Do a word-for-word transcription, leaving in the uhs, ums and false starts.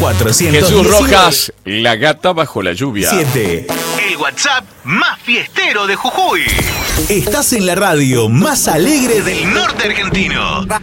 cuatrocientos Jesús Rojas, la gata bajo la lluvia. siete. El WhatsApp más fiestero de Jujuy. Estás en la radio más alegre del Del norte argentino.